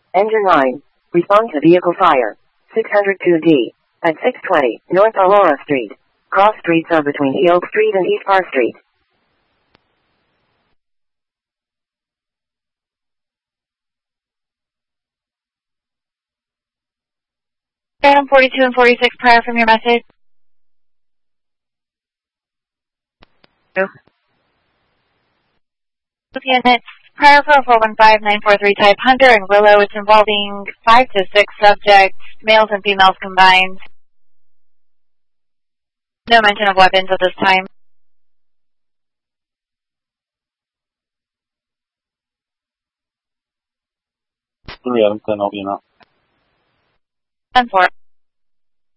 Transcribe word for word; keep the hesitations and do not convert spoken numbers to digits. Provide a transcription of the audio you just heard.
Engine line. Respond to vehicle fire. six oh two D. At six twenty, North Aurora Street. Cross streets are between E Oak Street and East Park Street. Phantom forty-two and forty-six prior from your message. Units prior for four one five nine four three type Hunter and Willow. It's involving five to six subjects, males and females combined. No mention of weapons at this time. three out of ten, I'll be enough. ten four.